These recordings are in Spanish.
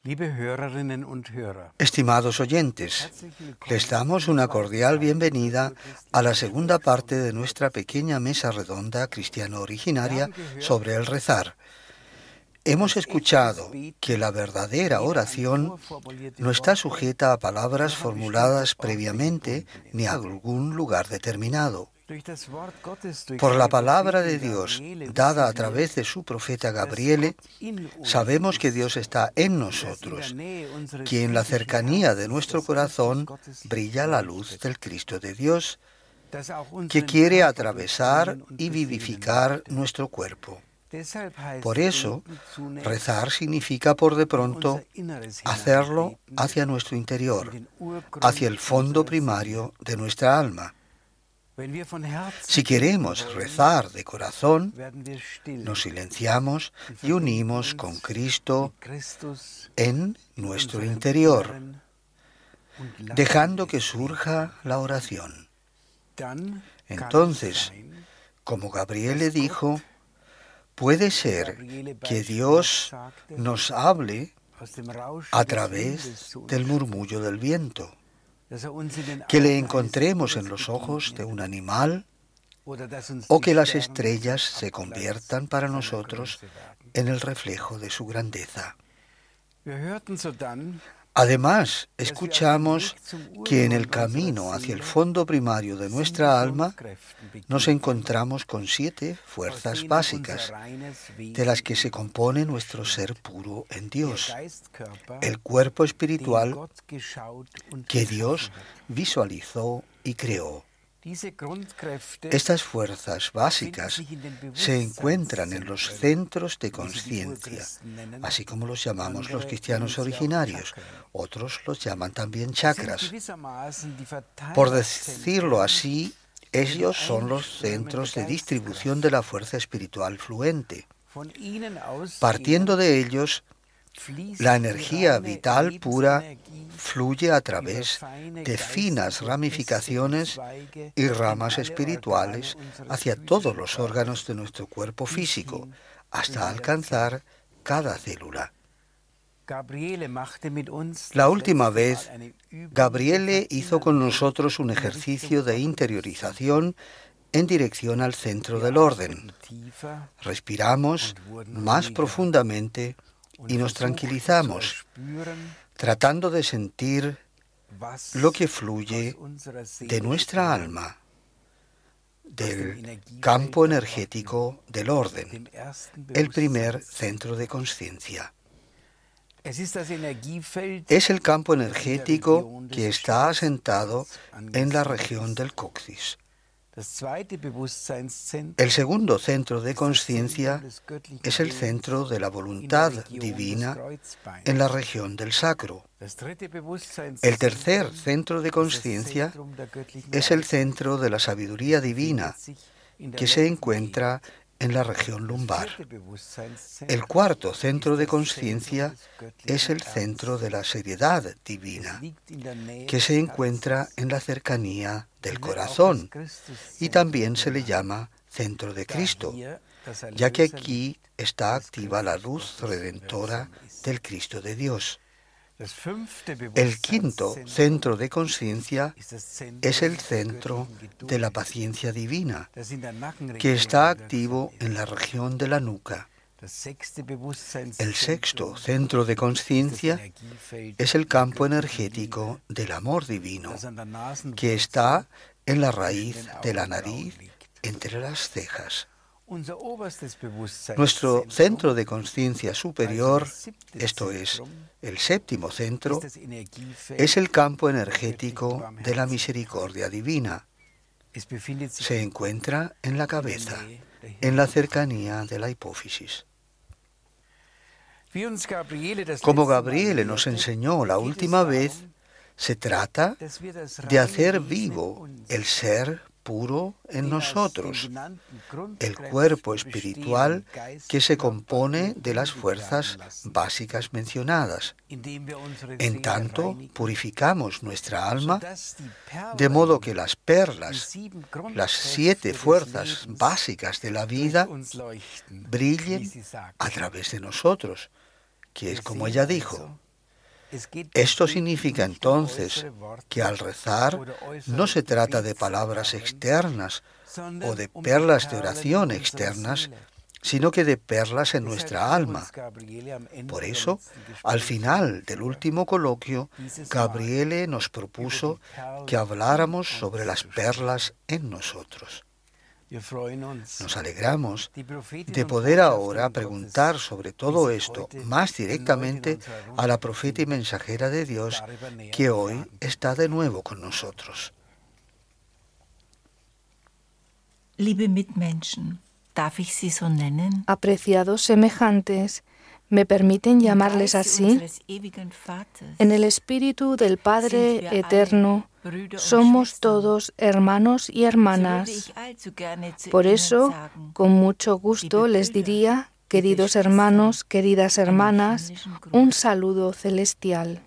Liebe Hörerinnen und Hörer, Estimados oyentes, les damos una cordial bienvenida a la segunda parte de nuestra pequeña mesa redonda cristiana originaria sobre el rezar. Hemos escuchado que la verdadera oración no está sujeta a palabras formuladas previamente ni a algún lugar determinado. Por la palabra de Dios dada a través de su profeta Gabriele, sabemos que Dios está en nosotros, que en la cercanía de nuestro corazón brilla la luz del Cristo de Dios, que quiere atravesar y vivificar nuestro cuerpo. Por eso, rezar significa por de pronto hacerlo hacia nuestro interior, hacia el fondo primario de nuestra alma. Si queremos rezar de corazón, nos silenciamos y unimos con Cristo en nuestro interior, dejando que surja la oración. Entonces, como Gabriele dijo, puede ser que Dios nos hable a través del murmullo del viento, que le encontremos en los ojos de un animal o que las estrellas se conviertan para nosotros en el reflejo de su grandeza. Además, escuchamos que en el camino hacia el fondo primario de nuestra alma nos encontramos con 7 fuerzas básicas, de las que se compone nuestro ser puro en Dios, el cuerpo espiritual que Dios visualizó y creó. Estas fuerzas básicas se encuentran en los centros de conciencia, así como los llamamos los cristianos originarios. Otros los llaman también chakras. Por decirlo así, ellos son los centros de distribución de la fuerza espiritual fluente. Partiendo de ellos, la energía vital pura fluye a través de finas ramificaciones y ramas espirituales hacia todos los órganos de nuestro cuerpo físico, hasta alcanzar cada célula. La última vez, Gabriele hizo con nosotros un ejercicio de interiorización en dirección al centro del orden. Respiramos más profundamente y nos tranquilizamos, tratando de sentir lo que fluye de nuestra alma, del campo energético del orden, el primer centro de conciencia. Es el campo energético que está asentado en la región del coxis. El segundo centro de conciencia es el centro de la voluntad divina en la región del sacro. El tercer centro de conciencia es el centro de la sabiduría divina que se encuentra en la región lumbar. El cuarto centro de conciencia es el centro de la seriedad divina, que se encuentra en la cercanía del corazón y también se le llama centro de Cristo, ya que aquí está activa la luz redentora del Cristo de Dios. El quinto centro de conciencia es el centro de la paciencia divina, que está activo en la región de la nuca. El sexto centro de conciencia es el campo energético del amor divino, que está en la raíz de la nariz entre las cejas. Nuestro centro de conciencia superior, esto es, el séptimo centro, es el campo energético de la misericordia divina. Se encuentra en la cabeza, en la cercanía de la hipófisis. Como Gabriele nos enseñó la última vez, se trata de hacer vivo el ser puro en nosotros, el cuerpo espiritual que se compone de las fuerzas básicas mencionadas. En tanto, purificamos nuestra alma, de modo que las perlas, las 7 fuerzas básicas de la vida, brillen a través de nosotros, que es como ella dijo, Esto significa entonces que al rezar no se trata de palabras externas o de perlas de oración externas, sino que de perlas en nuestra alma. Por eso, al final del último coloquio, Gabriele nos propuso que habláramos sobre las perlas en nosotros. Nos alegramos de poder ahora preguntar sobre todo esto más directamente a la profeta y mensajera de Dios que hoy está de nuevo con nosotros. Liebe Mitmenschen, ¿darf ich Sie so nennen? Apreciados semejantes, ¿me permiten llamarles así? En el Espíritu del Padre Eterno, somos todos hermanos y hermanas. Por eso, con mucho gusto les diría, queridos hermanos, queridas hermanas, un saludo celestial.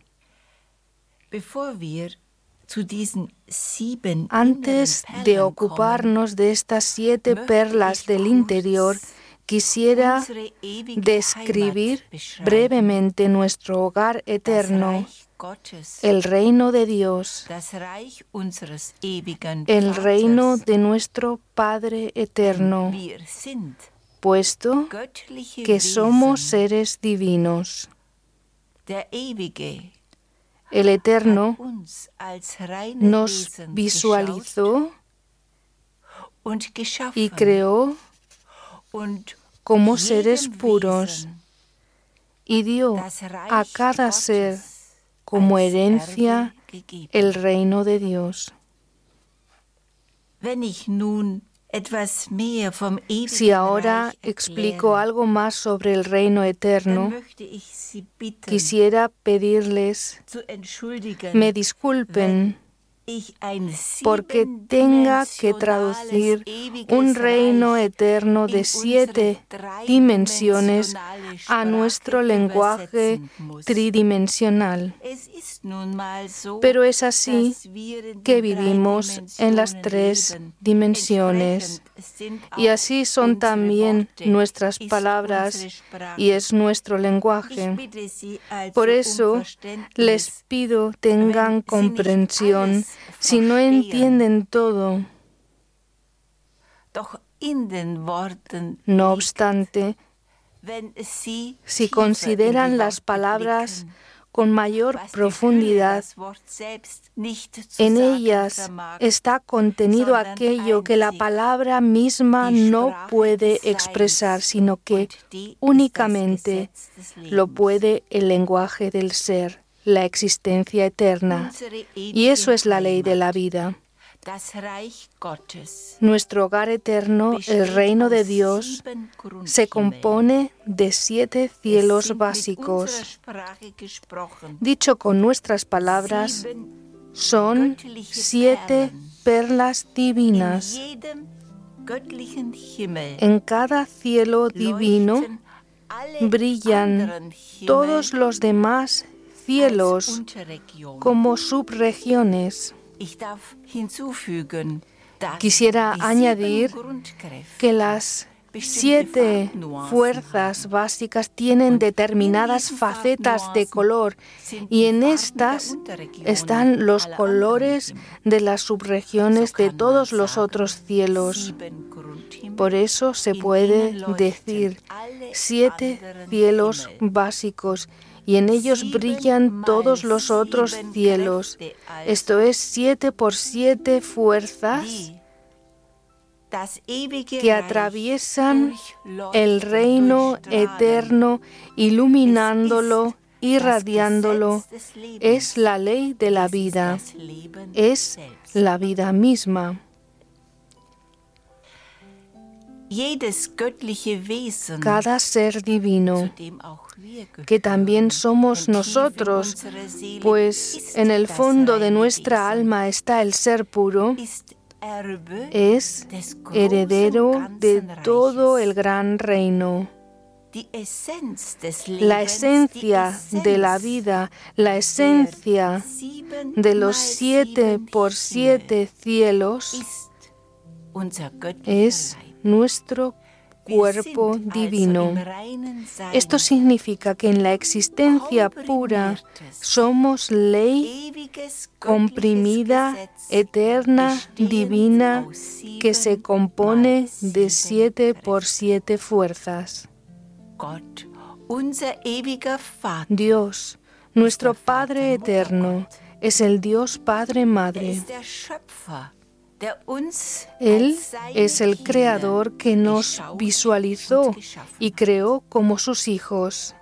Antes de ocuparnos de estas 7 perlas del interior, quisiera describir brevemente nuestro hogar eterno, el reino de Dios, el reino de nuestro Padre eterno, puesto que somos seres divinos. El Eterno nos visualizó y creó como seres puros y dio a cada ser como herencia el reino de Dios. Si ahora explico algo más sobre el reino eterno, quisiera pedirles me disculpen porque tenga que traducir un reino eterno de 7 dimensiones a nuestro lenguaje tridimensional. Pero es así que vivimos en las 3 dimensiones. Y así son también nuestras palabras y es nuestro lenguaje. Por eso les pido tengan comprensión si no entienden todo. No obstante, si consideran las palabras con mayor profundidad, en ellas está contenido aquello que la palabra misma no puede expresar, sino que únicamente lo puede el lenguaje del ser, la existencia eterna. Y eso es la ley de la vida. Nuestro hogar eterno, el reino de Dios, se compone de 7 cielos básicos. Dicho con nuestras palabras, son 7 perlas divinas. En cada cielo divino brillan todos los demás cielos como subregiones. Quisiera añadir que las 7 fuerzas básicas tienen determinadas facetas de color y en estas están los colores de las subregiones de todos los otros cielos. Por eso se puede decir 7 cielos básicos y en ellos brillan todos los otros cielos. Esto es 7 por 7 fuerzas que atraviesan el reino eterno, iluminándolo, irradiándolo. Es la ley de la vida, es la vida misma. Cada ser divino, que también somos nosotros, pues en el fondo de nuestra alma está el ser puro, es heredero de todo el gran reino. La esencia de la vida, la esencia de los 7 por 7 cielos es nuestro cuerpo divino. Esto significa que en la existencia pura somos ley comprimida, eterna, divina, que se compone de 7 por 7 fuerzas. Dios, nuestro Padre eterno, es el Dios Padre Madre. Él es el Creador que nos visualizó y creó como sus hijos.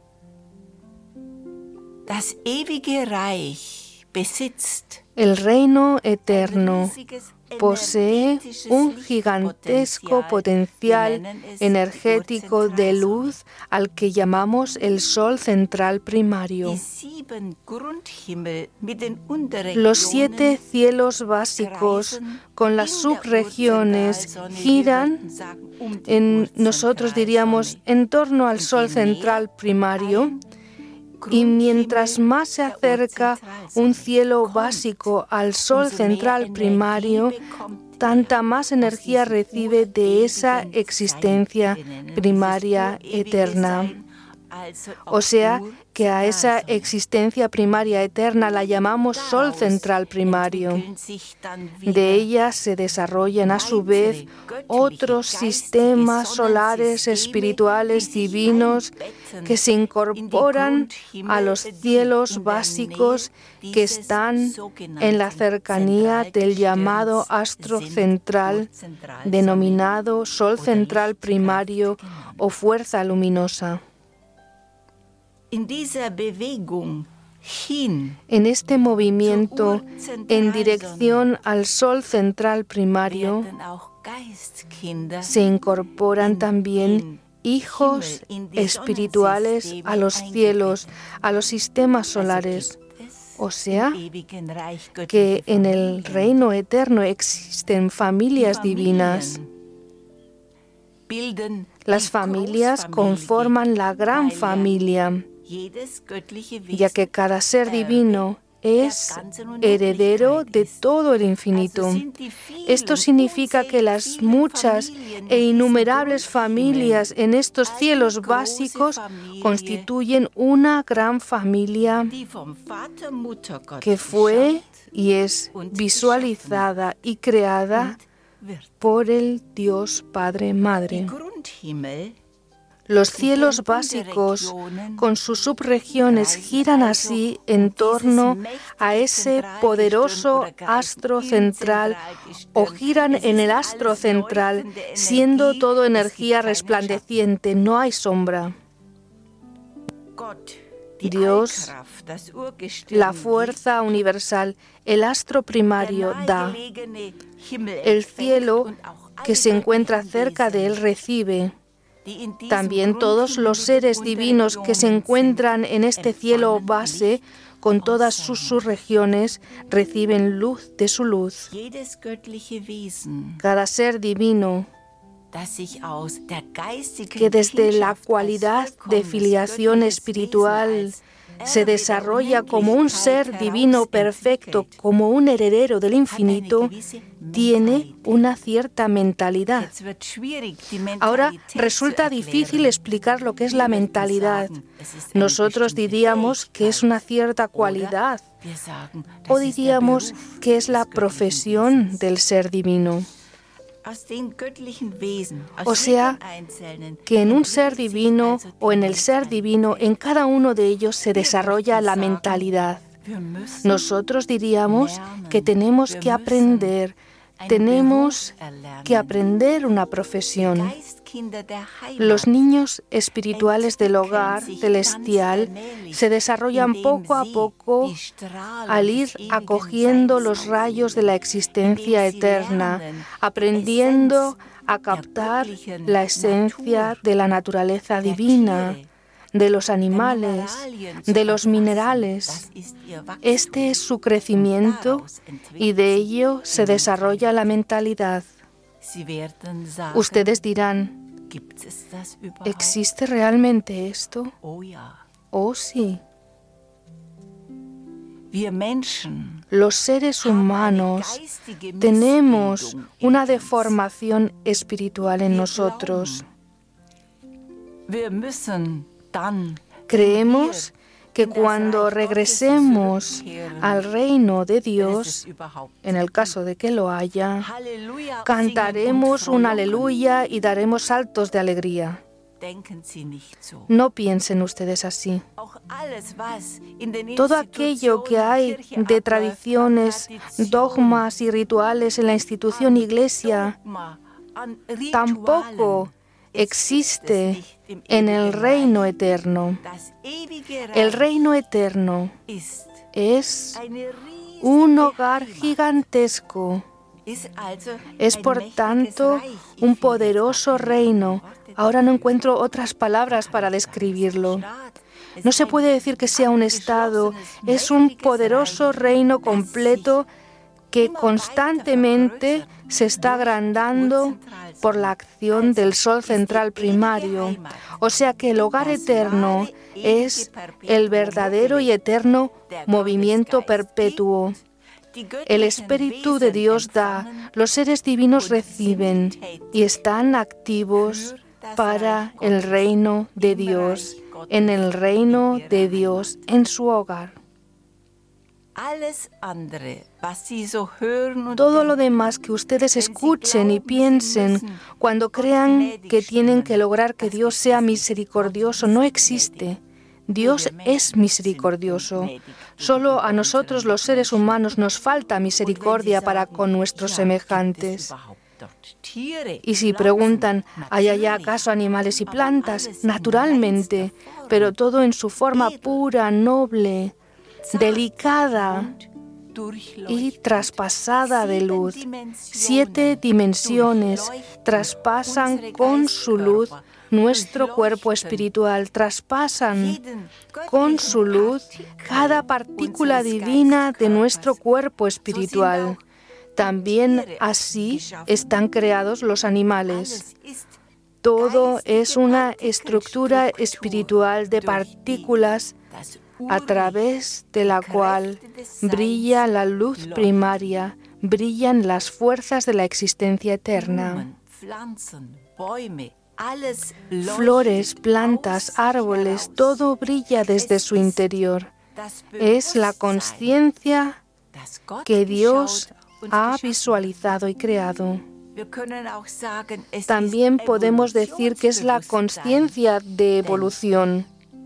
El reino eterno posee un gigantesco potencial energético de luz al que llamamos el Sol central primario. Los 7 cielos básicos con las subregiones giran, nosotros diríamos, en torno al Sol central primario. Y mientras más se acerca un cielo básico al Sol central primario, tanta más energía recibe de esa existencia primaria eterna. O sea, que a esa existencia primaria eterna la llamamos Sol central primario. De ella se desarrollan a su vez otros sistemas solares espirituales divinos que se incorporan a los cielos básicos que están en la cercanía del llamado astro central, denominado Sol central primario o fuerza luminosa. En este movimiento en dirección al Sol central primario se incorporan también hijos espirituales a los cielos, a los sistemas solares. O sea, que en el reino eterno existen familias divinas. Las familias conforman la gran familia, ya que cada ser divino es heredero de todo el infinito. Esto significa que las muchas e innumerables familias en estos cielos básicos constituyen una gran familia que fue y es visualizada y creada por el Dios Padre Madre. Los cielos básicos con sus subregiones giran así en torno a ese poderoso astro central o giran en el astro central, siendo todo energía resplandeciente, no hay sombra. Dios, la fuerza universal, el astro primario da. El cielo que se encuentra cerca de él recibe. También todos los seres divinos que se encuentran en este cielo base, con todas sus subregiones, reciben luz de su luz. Cada ser divino que desde la cualidad de filiación espiritual se desarrolla como un ser divino perfecto, como un heredero del infinito, tiene una cierta mentalidad. Ahora resulta difícil explicar lo que es la mentalidad. Nosotros diríamos que es una cierta cualidad, o diríamos que es la profesión del ser divino. O sea, que en un ser divino o en el ser divino, en cada uno de ellos se desarrolla la mentalidad. Nosotros diríamos que tenemos que aprender una profesión. Los niños espirituales del hogar celestial se desarrollan poco a poco al ir acogiendo los rayos de la existencia eterna, aprendiendo a captar la esencia de la naturaleza divina, de los animales, de los minerales. Este es su crecimiento y de ello se desarrolla la mentalidad. Ustedes dirán, ¿existe realmente esto? Oh, sí. Los seres humanos tenemos una deformación espiritual en nosotros. Creemos que cuando regresemos al reino de Dios, en el caso de que lo haya, cantaremos un aleluya y daremos saltos de alegría. No piensen ustedes así. Todo aquello que hay de tradiciones, dogmas y rituales en la institución iglesia tampoco existe en el reino eterno. El reino eterno es un hogar gigantesco. Es, por tanto, un poderoso reino. Ahora no encuentro otras palabras para describirlo. No se puede decir que sea un estado. Es un poderoso reino completo que constantemente se está agrandando por la acción del sol central primario. O sea que el hogar eterno es el verdadero y eterno movimiento perpetuo. El Espíritu de Dios da, los seres divinos reciben y están activos para el reino de Dios, en el reino de Dios, en su hogar. Todo lo demás que ustedes escuchen y piensen cuando crean que tienen que lograr que Dios sea misericordioso no existe. Dios es misericordioso. Solo a nosotros los seres humanos nos falta misericordia para con nuestros semejantes. Y si preguntan, ¿hay allá acaso animales y plantas? Naturalmente, pero todo en su forma pura, noble, delicada y traspasada de luz. 7 dimensiones traspasan con su luz nuestro cuerpo espiritual, traspasan con su luz cada partícula divina de nuestro cuerpo espiritual. También así están creados los animales. Todo es una estructura espiritual de partículas a través de la cual brilla la luz primaria, brillan las fuerzas de la existencia eterna. Flores, plantas, árboles, todo brilla desde su interior. Es la conciencia que Dios ha visualizado y creado. También podemos decir que es la conciencia de evolución,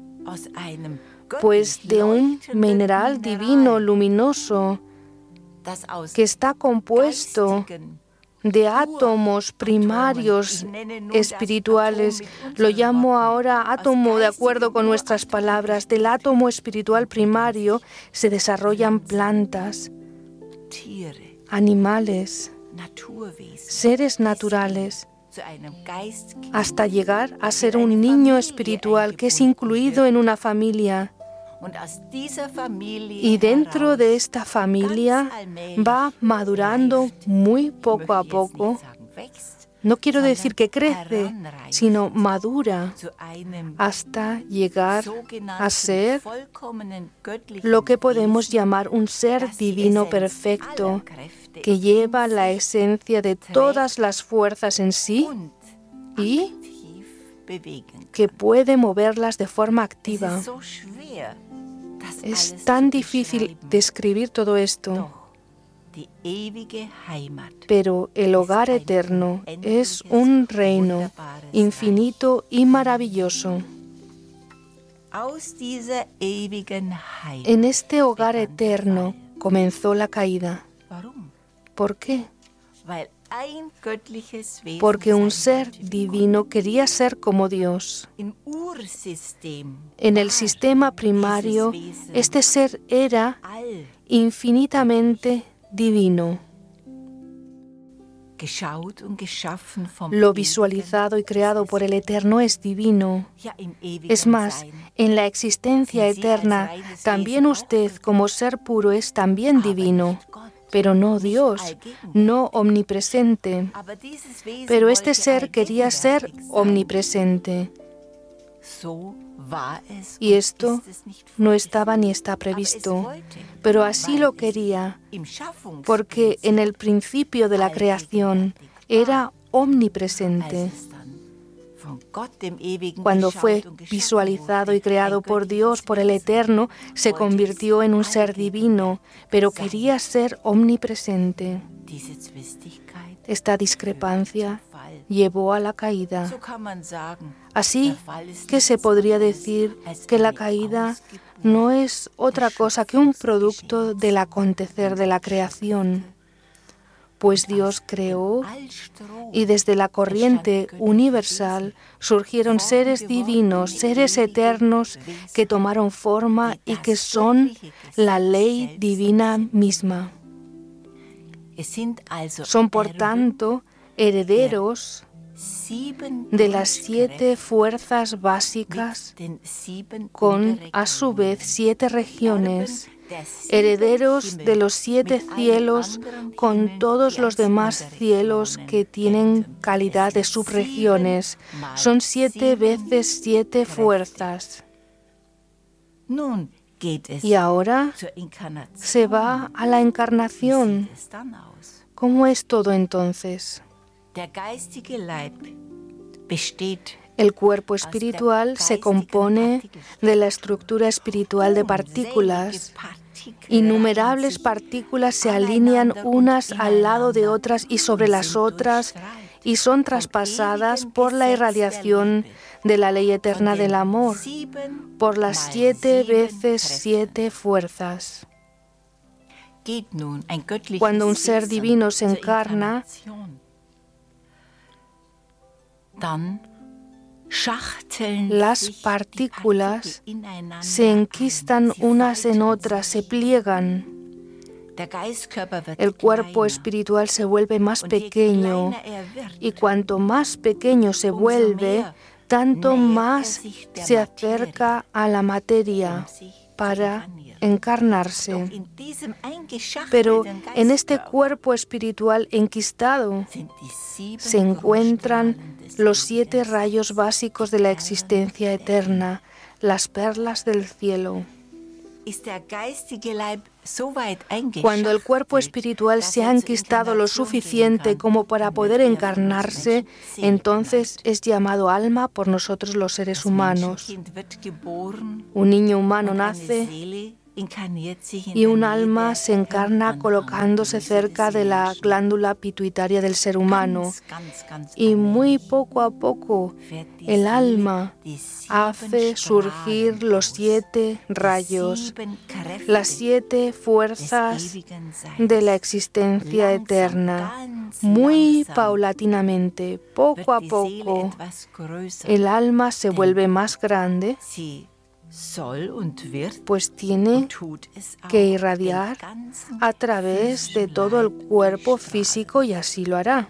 pues de un mineral divino luminoso que está compuesto de átomos primarios espirituales. Lo llamo ahora átomo de acuerdo con nuestras palabras. Del átomo espiritual primario se desarrollan plantas, animales, seres naturales, hasta llegar a ser un niño espiritual que es incluido en una familia. Y dentro de esta familia va madurando muy poco a poco. No quiero decir que crece, sino madura hasta llegar a ser lo que podemos llamar un ser divino perfecto, que lleva la esencia de todas las fuerzas en sí y que puede moverlas de forma activa. Es tan difícil describir todo esto, pero el hogar eterno es un reino infinito y maravilloso. En este hogar eterno comenzó la caída. ¿Por qué? Porque un ser divino quería ser como Dios. En el sistema primario, este ser era infinitamente divino. Lo visualizado y creado por el Eterno es divino. Es más, en la existencia eterna, también usted como ser puro es también divino. Pero no Dios, no omnipresente. Pero este ser quería ser omnipresente. Y esto no estaba ni está previsto. Pero así lo quería, porque en el principio de la creación era omnipresente. Cuando fue visualizado y creado por Dios, por el Eterno, se convirtió en un ser divino, pero quería ser omnipresente. Esta discrepancia llevó a la caída. Así que se podría decir que la caída no es otra cosa que un producto del acontecer de la creación, pues Dios creó y desde la corriente universal surgieron seres divinos, seres eternos que tomaron forma y que son la ley divina misma. Son, por tanto, herederos de las 7 fuerzas básicas con, a su vez, 7 regiones, herederos de los 7 cielos con todos los demás cielos que tienen calidad de subregiones. Son 7 veces 7 fuerzas. Y ahora se va a la encarnación. ¿Cómo es todo entonces? El cuerpo espiritual se compone de la estructura espiritual de partículas. Innumerables partículas se alinean unas al lado de otras y sobre las otras y son traspasadas por la irradiación de la ley eterna del amor, por las 7 veces 7 fuerzas. Cuando un ser divino se encarna, las partículas se enquistan unas en otras, se pliegan. El cuerpo espiritual se vuelve más pequeño y cuanto más pequeño se vuelve, tanto más se acerca a la materia para encarnarse. Pero en este cuerpo espiritual enquistado se encuentran los 7 rayos básicos de la existencia eterna, las perlas del cielo. Cuando el cuerpo espiritual se ha enquistado lo suficiente como para poder encarnarse, entonces es llamado alma por nosotros los seres humanos. Un niño humano nace y un alma se encarna colocándose cerca de la glándula pituitaria del ser humano. Y muy poco a poco el alma hace surgir los 7 rayos, las 7 fuerzas de la existencia eterna. Muy paulatinamente, poco a poco, el alma se vuelve más grande, pues tiene que irradiar a través de todo el cuerpo físico y así lo hará.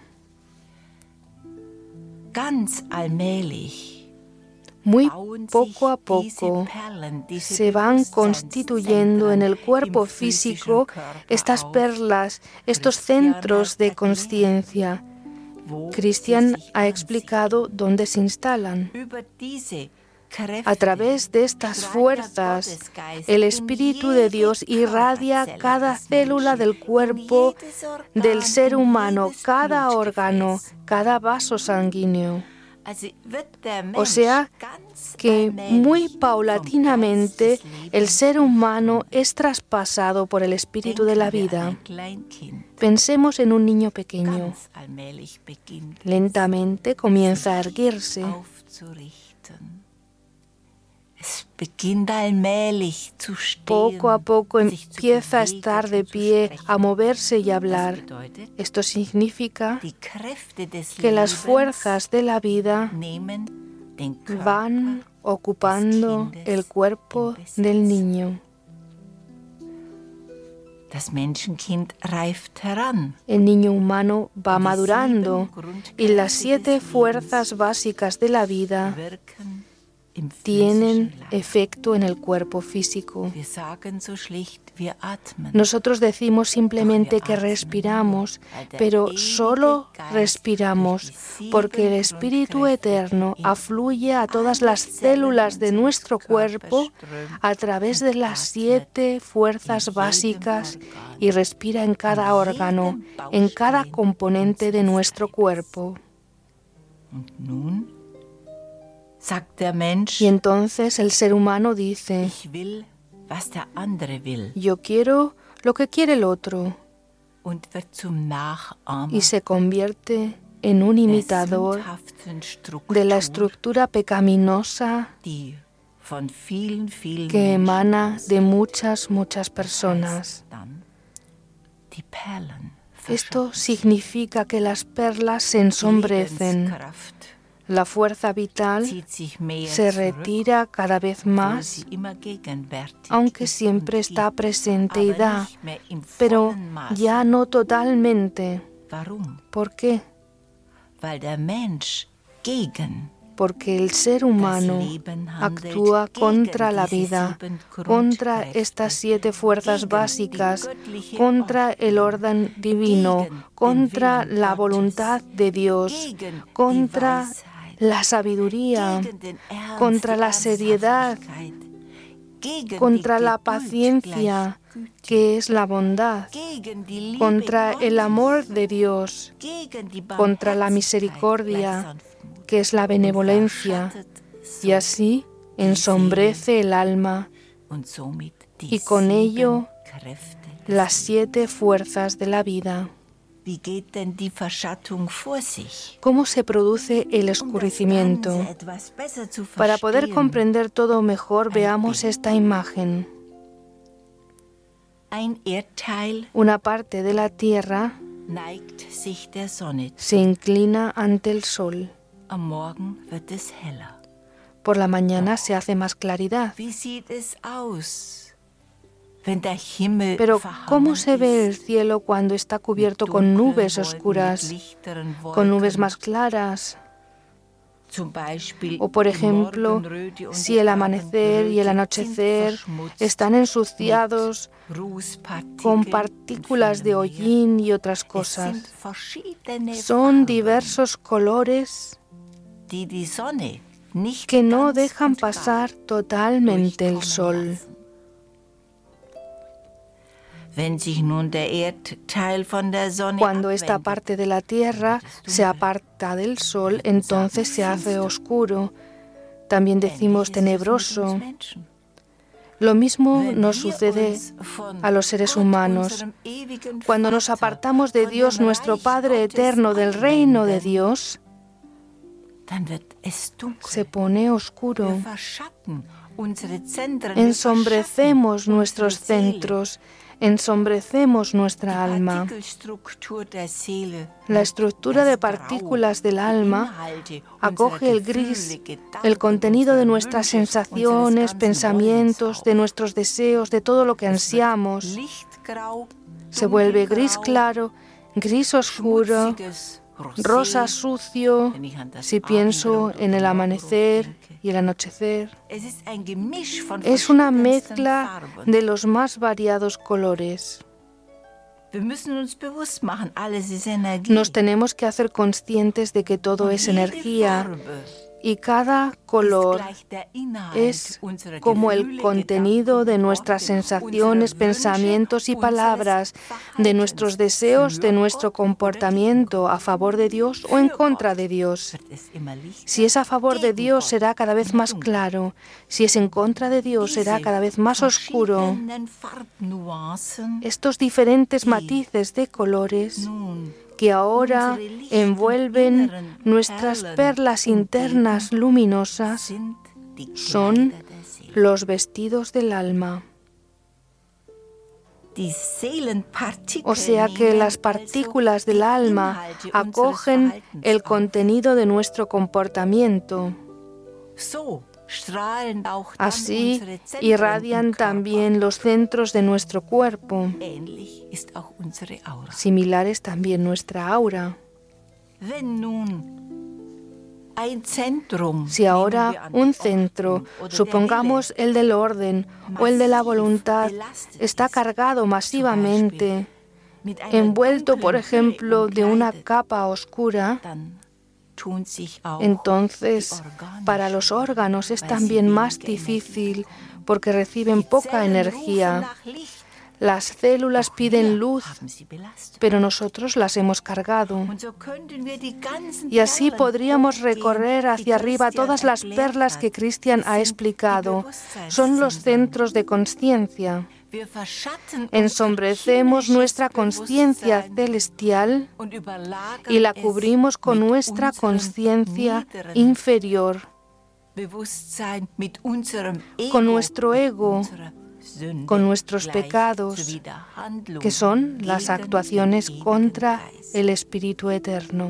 Muy poco a poco se van constituyendo en el cuerpo físico estas perlas, estos centros de consciencia. Christian ha explicado dónde se instalan. A través de estas fuerzas, el Espíritu de Dios irradia cada célula del cuerpo del ser humano, cada órgano, cada vaso sanguíneo. O sea que muy paulatinamente el ser humano es traspasado por el Espíritu de la vida. Pensemos en un niño pequeño. Lentamente comienza a erguirse. Poco a poco empieza a estar de pie, a moverse y a hablar. Esto significa que las fuerzas de la vida van ocupando el cuerpo del niño. El niño humano va madurando y las 7 fuerzas básicas de la vida tienen efecto en el cuerpo físico. Nosotros decimos simplemente que respiramos, pero solo respiramos porque el Espíritu Eterno afluye a todas las células de nuestro cuerpo a través de las 7 fuerzas básicas y respira en cada órgano, en cada componente de nuestro cuerpo. Y entonces el ser humano dice, yo quiero lo que quiere el otro, y se convierte en un imitador de la estructura pecaminosa que emana de muchas personas. Esto significa que las perlas se ensombrecen. La fuerza vital se retira cada vez más, aunque siempre está presente y da, pero ya no totalmente. ¿Por qué? Porque el ser humano actúa contra la vida, contra estas 7 fuerzas básicas, contra el orden divino, contra la voluntad de Dios, contra la sabiduría, contra la seriedad, contra la paciencia, que es la bondad, contra el amor de Dios, contra la misericordia, que es la benevolencia, y así ensombrece el alma, y con ello las 7 fuerzas de la vida. ¿Cómo se produce el oscurecimiento? Para poder comprender todo mejor, veamos esta imagen. Una parte de la Tierra se inclina ante el sol. Por la mañana se hace más claridad. Pero ¿cómo se ve el cielo cuando está cubierto con nubes oscuras, con nubes más claras? O, por ejemplo, si el amanecer y el anochecer están ensuciados con partículas de hollín y otras cosas. Son diversos colores que no dejan pasar totalmente el sol. Cuando esta parte de la Tierra se aparta del Sol, entonces se hace oscuro. También decimos tenebroso. Lo mismo nos sucede a los seres humanos. Cuando nos apartamos de Dios, nuestro Padre eterno, del reino de Dios, se pone oscuro. Ensombrecemos nuestros centros, ensombrecemos nuestra alma. La estructura de partículas del alma acoge el gris, el contenido de nuestras sensaciones, pensamientos, de nuestros deseos, de todo lo que ansiamos. Se vuelve gris claro, gris oscuro, rosa sucio, si pienso en el amanecer y el anochecer. Es una mezcla de los más variados colores. Nos tenemos que hacer conscientes de que todo es energía y cada color es como el contenido de nuestras sensaciones, pensamientos y palabras, de nuestros deseos, de nuestro comportamiento a favor de Dios o en contra de Dios. Si es a favor de Dios, será cada vez más claro. Si es en contra de Dios, será cada vez más oscuro. Estos diferentes matices de colores que ahora envuelven nuestras perlas internas luminosas son los vestidos del alma. O sea que las partículas del alma acogen el contenido de nuestro comportamiento. Así irradian también los centros de nuestro cuerpo. Similar es también nuestra aura. Si ahora un centro, supongamos el del orden o el de la voluntad, está cargado masivamente, envuelto, por ejemplo, de una capa oscura, entonces para los órganos es también más difícil porque reciben poca energía. Las células piden luz, pero nosotros las hemos cargado. Y así podríamos recorrer hacia arriba todas las perlas que Christian ha explicado. Son los centros de consciencia. Ensombrecemos nuestra consciencia celestial y la cubrimos con nuestra consciencia inferior, con nuestro ego, con nuestros pecados, que son las actuaciones contra el Espíritu Eterno.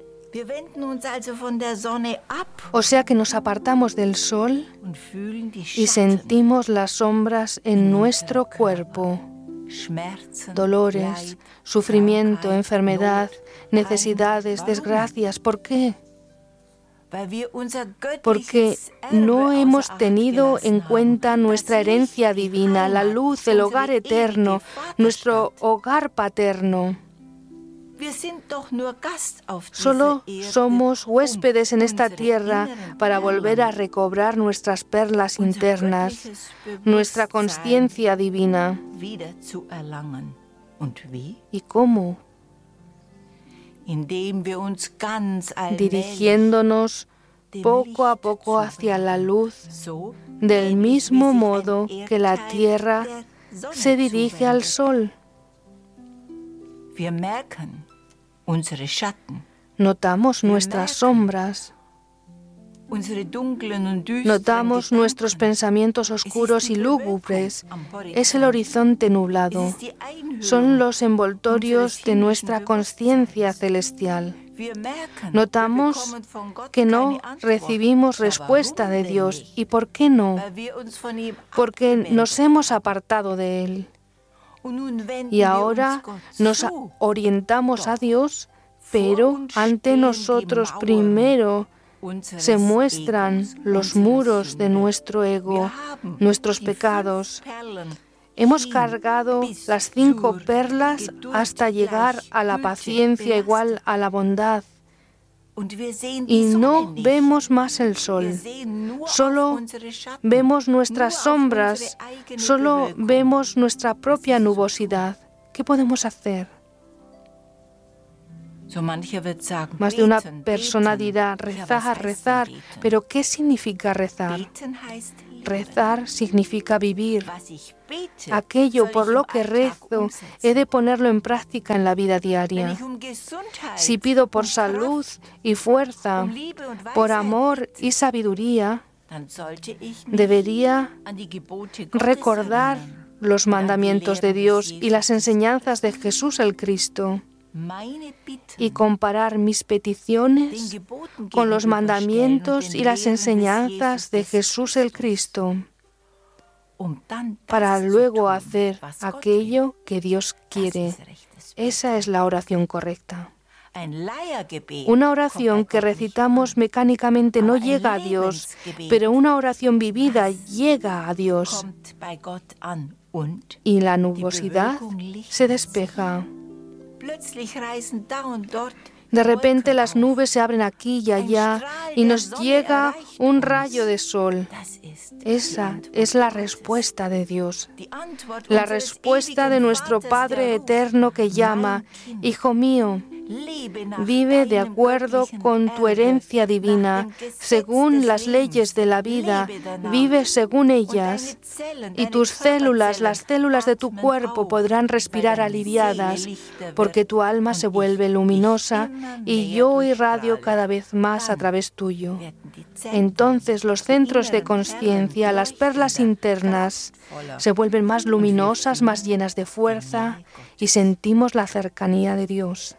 O sea que nos apartamos del sol y sentimos las sombras en nuestro cuerpo. Dolores, sufrimiento, enfermedad, necesidades, desgracias. ¿Por qué? Porque no hemos tenido en cuenta nuestra herencia divina, la luz, el hogar eterno, nuestro hogar paterno. Solo somos huéspedes en esta tierra para volver a recobrar nuestras perlas internas, nuestra consciencia divina. ¿Y cómo? Dirigiéndonos poco a poco hacia la luz, del mismo modo que la tierra se dirige al sol. Notamos nuestras sombras. Notamos nuestros pensamientos oscuros y lúgubres. Es el horizonte nublado. Son los envoltorios de nuestra conciencia celestial. Notamos que no recibimos respuesta de Dios. ¿Y por qué no? Porque nos hemos apartado de Él. Y ahora nos orientamos a Dios, pero ante nosotros primero se muestran los muros de nuestro ego, nuestros pecados. Hemos cargado las 5 perlas hasta llegar a la paciencia igual a la bondad. Y no vemos más el sol, solo vemos nuestras sombras, solo vemos nuestra propia nubosidad. ¿Qué podemos hacer? Más de una persona dirá, rezar, rezar. ¿Pero qué significa rezar? Rezar significa vivir. Aquello por lo que rezo, he de ponerlo en práctica en la vida diaria. Si pido por salud y fuerza, por amor y sabiduría, debería recordar los mandamientos de Dios y las enseñanzas de Jesús el Cristo y comparar mis peticiones con los mandamientos y las enseñanzas de Jesús el Cristo, para luego hacer aquello que Dios quiere. Esa es la oración correcta. Una oración que recitamos mecánicamente no llega a Dios, pero una oración vivida llega a Dios. Y la nubosidad se despeja. De repente las nubes se abren aquí y allá y nos llega un rayo de sol. Esa es la respuesta de Dios, la respuesta de nuestro Padre eterno que llama, Hijo mío, vive de acuerdo con tu herencia divina, según las leyes de la vida, vive según ellas, y tus células, las células de tu cuerpo, podrán respirar aliviadas, porque tu alma se vuelve luminosa y yo irradio cada vez más a través tuyo. Entonces los centros de conciencia, las perlas internas, se vuelven más luminosas, más llenas de fuerza y sentimos la cercanía de Dios.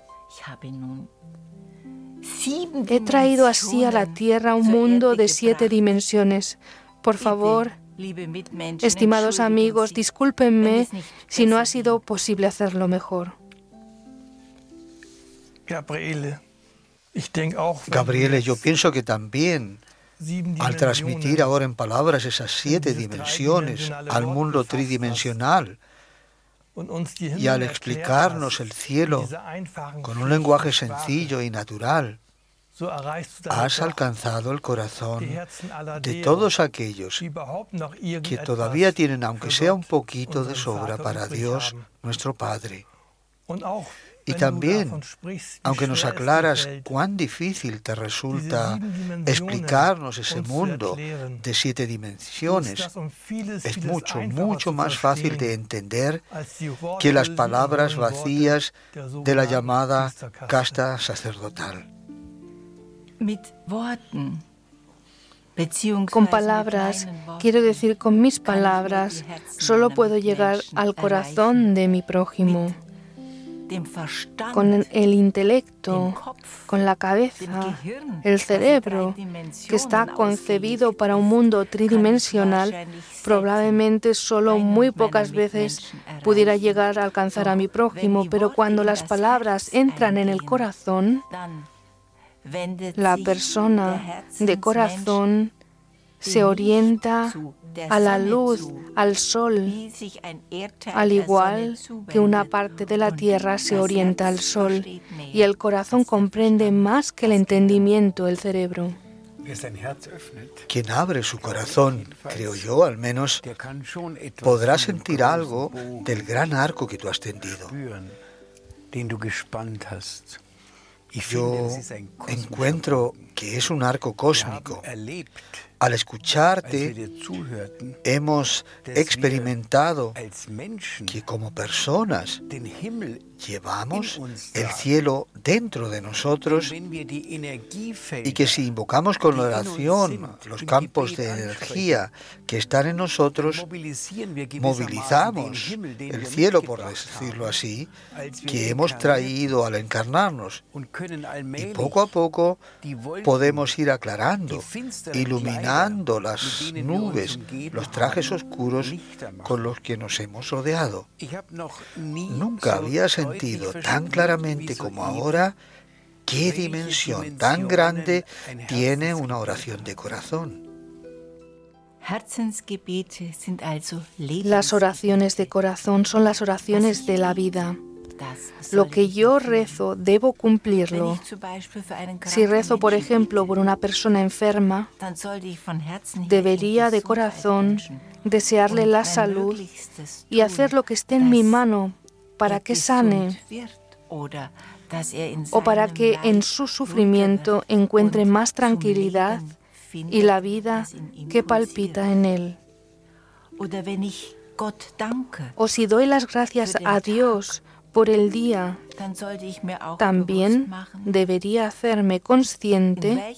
He traído así a la tierra un mundo de 7 dimensiones. Por favor, estimados amigos, discúlpenme si no ha sido posible hacerlo mejor. Gabriele, yo pienso que también, al transmitir ahora en palabras esas 7 dimensiones al mundo tridimensional, y al explicarnos el cielo con un lenguaje sencillo y natural, has alcanzado el corazón de todos aquellos que todavía tienen, aunque sea un poquito de sobra para Dios, nuestro Padre. Y también, aunque nos aclaras cuán difícil te resulta explicarnos ese mundo de 7 dimensiones, es mucho, mucho más fácil de entender que las palabras vacías de la llamada casta sacerdotal. Con palabras, quiero decir con mis palabras, solo puedo llegar al corazón de mi prójimo. Con el intelecto, con la cabeza, el cerebro, que está concebido para un mundo tridimensional, probablemente solo muy pocas veces pudiera llegar a alcanzar a mi prójimo, pero cuando las palabras entran en el corazón, la persona de corazón se orienta a la luz, al sol, al igual que una parte de la tierra se orienta al sol, y el corazón comprende más que el entendimiento, el cerebro. Quien abre su corazón, creo yo al menos, podrá sentir algo del gran arco que tú has tendido. Yo encuentro que es un arco cósmico. Al escucharte, hemos experimentado que como personas llevamos el cielo dentro de nosotros y que si invocamos con la oración los campos de energía que están en nosotros, movilizamos el cielo, por decirlo así, que hemos traído al encarnarnos. Y poco a poco podemos ir aclarando, iluminando las nubes, los trajes oscuros con los que nos hemos rodeado. Nunca había sentido tan claramente como ahora qué dimensión tan grande tiene una oración de corazón. Las oraciones de corazón son las oraciones de la vida. Lo que yo rezo, debo cumplirlo. Si rezo, por ejemplo, por una persona enferma, debería de corazón desearle la salud y hacer lo que esté en mi mano para que sane o para que en su sufrimiento encuentre más tranquilidad y la vida que palpita en él. O si doy las gracias a Dios por el día, también debería hacerme consciente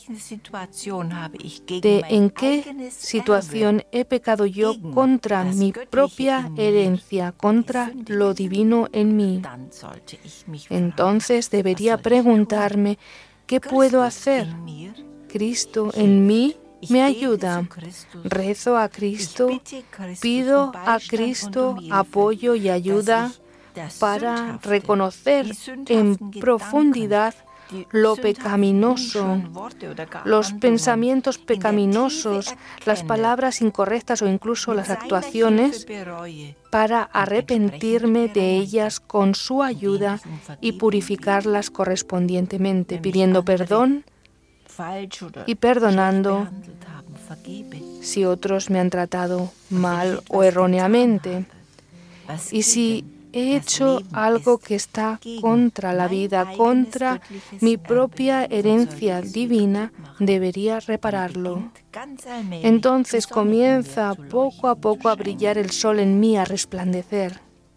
de en qué situación he pecado yo contra mi propia herencia, contra lo divino en mí. Entonces debería preguntarme, ¿qué puedo hacer? Cristo en mí me ayuda. Rezo a Cristo, pido a Cristo apoyo y ayuda para reconocer en profundidad lo pecaminoso, los pensamientos pecaminosos, las palabras incorrectas o incluso las actuaciones, para arrepentirme de ellas con su ayuda y purificarlas correspondientemente, pidiendo perdón y perdonando si otros me han tratado mal o erróneamente. Y si he hecho algo que está contra la vida, contra mi propia herencia divina, debería repararlo. Entonces comienza poco a poco a brillar el sol en mí, a resplandecer.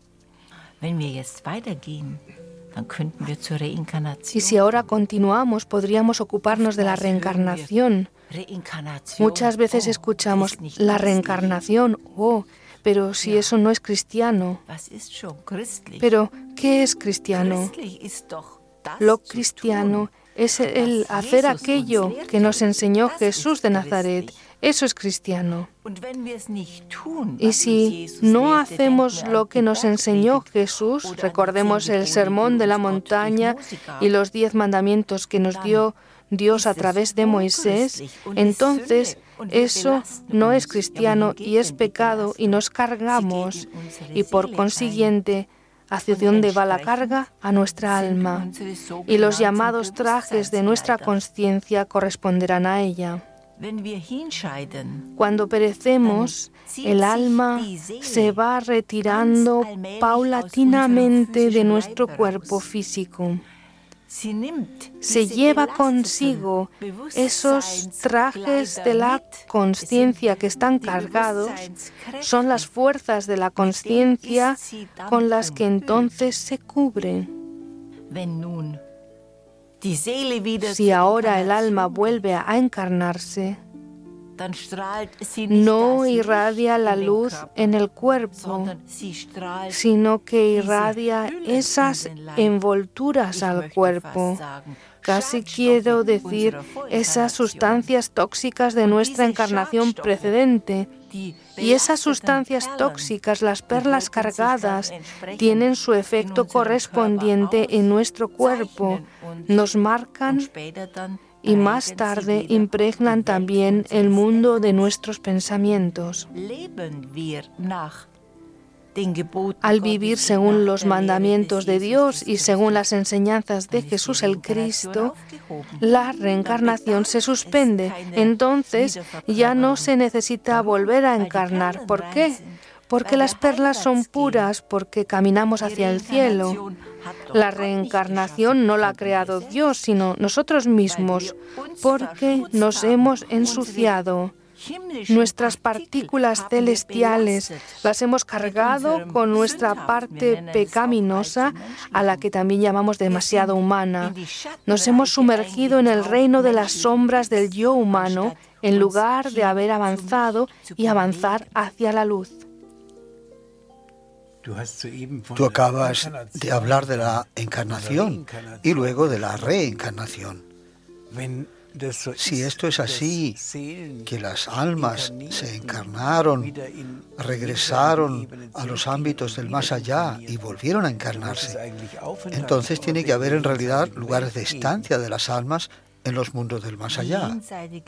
Y si ahora continuamos, podríamos ocuparnos de la reencarnación. Muchas veces escuchamos la reencarnación, pero si eso no es cristiano. Pero, ¿qué es cristiano? Lo cristiano es el hacer aquello que nos enseñó Jesús de Nazaret. Eso es cristiano. Y si no hacemos lo que nos enseñó Jesús, recordemos el sermón de la montaña y los 10 mandamientos que nos dio Dios a través de Moisés, entonces eso no es cristiano y es pecado y nos cargamos y por consiguiente hacia donde va la carga, a nuestra alma, y los llamados trajes de nuestra conciencia corresponderán a ella. Cuando perecemos, el alma se va retirando paulatinamente de nuestro cuerpo físico. Se lleva consigo esos trajes de la conciencia que están cargados, son las fuerzas de la conciencia con las que entonces se cubre. Si ahora el alma vuelve a encarnarse, no irradia la luz en el cuerpo, sino que irradia esas envolturas al cuerpo. Casi quiero decir esas sustancias tóxicas de nuestra encarnación precedente. Y esas sustancias tóxicas, las perlas cargadas, tienen su efecto correspondiente en nuestro cuerpo, nos marcan y más tarde impregnan también el mundo de nuestros pensamientos. Al vivir según los mandamientos de Dios y según las enseñanzas de Jesús el Cristo, la reencarnación se suspende. Entonces ya no se necesita volver a encarnar. ¿Por qué? Porque las perlas son puras, porque caminamos hacia el cielo. La reencarnación no la ha creado Dios, sino nosotros mismos, porque nos hemos ensuciado. Nuestras partículas celestiales las hemos cargado con nuestra parte pecaminosa, a la que también llamamos demasiado humana. Nos hemos sumergido en el reino de las sombras del yo humano, en lugar de haber avanzado y avanzar hacia la luz. Tú acabas de hablar de la encarnación y luego de la reencarnación. Si esto es así, que las almas se encarnaron, regresaron a los ámbitos del más allá y volvieron a encarnarse, entonces tiene que haber en realidad lugares de estancia de las almas en los mundos del más allá.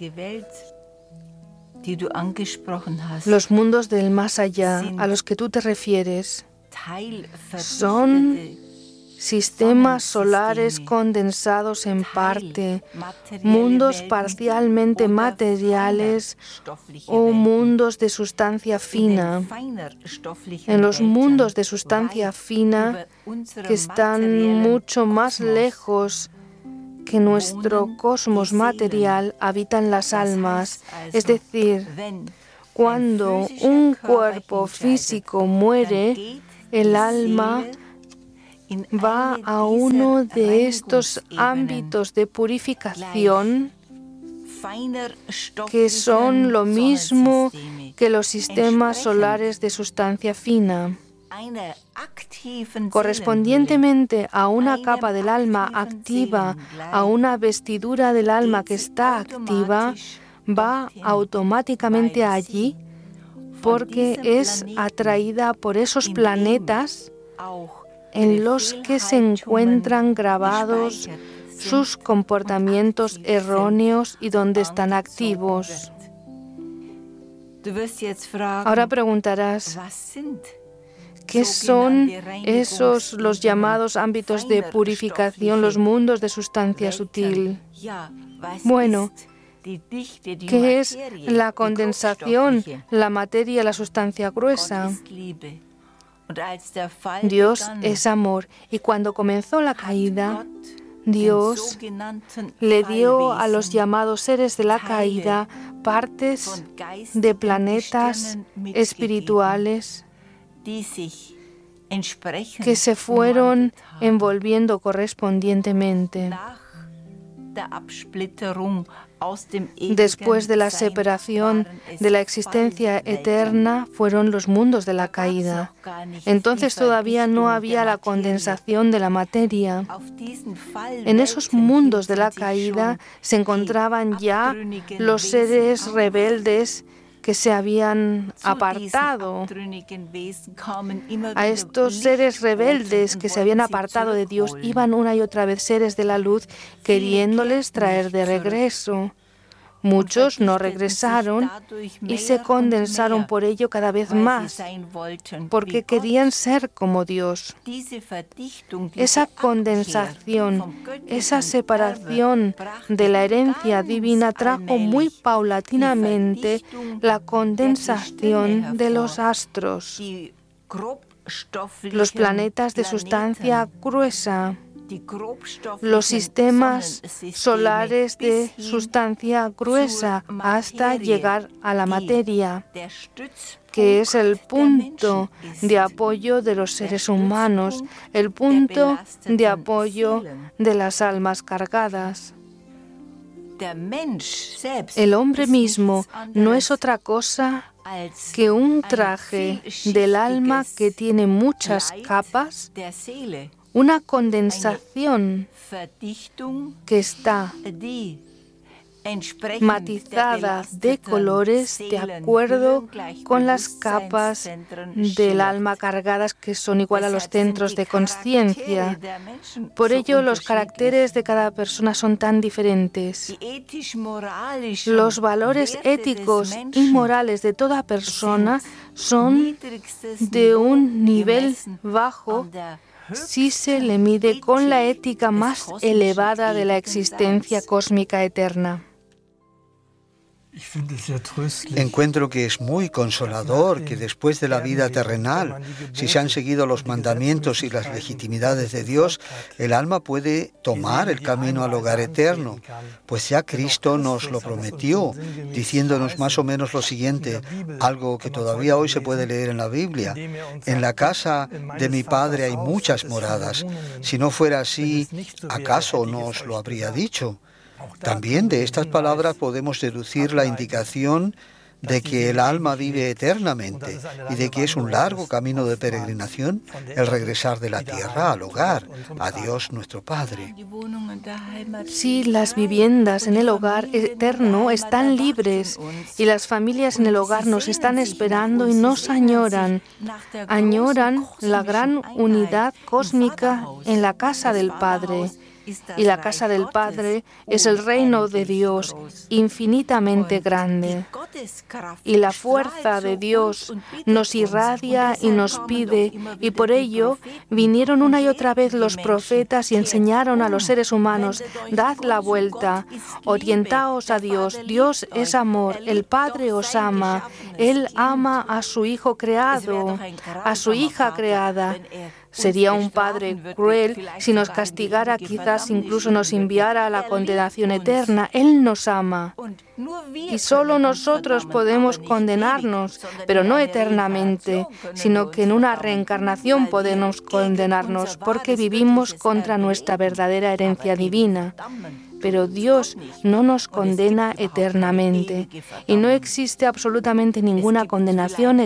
Los mundos del más allá a los que tú te refieres son sistemas solares condensados en parte, mundos parcialmente materiales o mundos de sustancia fina. En los mundos de sustancia fina, que están mucho más lejos que nuestro cosmos material, habitan las almas. Es decir, cuando un cuerpo físico muere, el alma va a uno de estos ámbitos de purificación que son lo mismo que los sistemas solares de sustancia fina. Correspondientemente a una capa del alma activa, a una vestidura del alma que está activa, va automáticamente allí porque es atraída por esos planetas en los que se encuentran grabados sus comportamientos erróneos y donde están activos. Ahora preguntarás, ¿qué son esos los llamados ámbitos de purificación, los mundos de sustancia sutil? Bueno, ¿qué es la condensación, la materia, la sustancia gruesa? Dios es amor, y cuando comenzó la caída, Dios le dio a los llamados seres de la caída partes de planetas espirituales que se fueron envolviendo correspondientemente. Después de la separación de la existencia eterna fueron los mundos de la caída. Entonces todavía no había la condensación de la materia. En esos mundos de la caída se encontraban ya los seres rebeldes que se habían apartado. A estos seres rebeldes que se habían apartado de Dios iban una y otra vez seres de la luz queriéndoles traer de regreso. Muchos no regresaron y se condensaron por ello cada vez más, porque querían ser como Dios. Esa condensación, esa separación de la herencia divina trajo muy paulatinamente la condensación de los astros, los planetas de sustancia gruesa, los sistemas solares de sustancia gruesa, hasta llegar a la materia, que es el punto de apoyo de los seres humanos, el punto de apoyo de las almas cargadas. El hombre mismo no es otra cosa que un traje del alma que tiene muchas capas, una condensación que está matizada de colores de acuerdo con las capas del alma cargadas que son igual a los centros de conciencia. Por ello, los caracteres de cada persona son tan diferentes. Los valores éticos y morales de toda persona son de un nivel bajo si se le mide con la ética más elevada de la existencia cósmica eterna. Encuentro que es muy consolador que después de la vida terrenal, si se han seguido los mandamientos y las legitimidades de Dios, el alma puede tomar el camino al hogar eterno, pues ya Cristo nos lo prometió, diciéndonos más o menos lo siguiente, algo que todavía hoy se puede leer en la Biblia: en la casa de mi Padre hay muchas moradas. Si no fuera así, ¿acaso no os lo habría dicho? También de estas palabras podemos deducir la indicación de que el alma vive eternamente y de que es un largo camino de peregrinación el regresar de la tierra al hogar, a Dios nuestro Padre. Sí, las viviendas en el hogar eterno están libres y las familias en el hogar nos están esperando y nos añoran. Añoran la gran unidad cósmica en la casa del Padre. Y la casa del Padre es el reino de Dios infinitamente grande. Y la fuerza de Dios nos irradia y nos pide, y por ello vinieron una y otra vez los profetas y enseñaron a los seres humanos: dad la vuelta, orientaos a Dios. Dios es amor, el Padre os ama, Él ama a su Hijo creado, a su hija creada. Sería un Padre cruel si nos castigara, quizás incluso nos enviara a la condenación eterna. Él nos ama. Y solo nosotros podemos condenarnos, pero no eternamente, sino que en una reencarnación podemos condenarnos, porque vivimos contra nuestra verdadera herencia divina. Pero Dios no nos condena eternamente, y no existe absolutamente ninguna condenación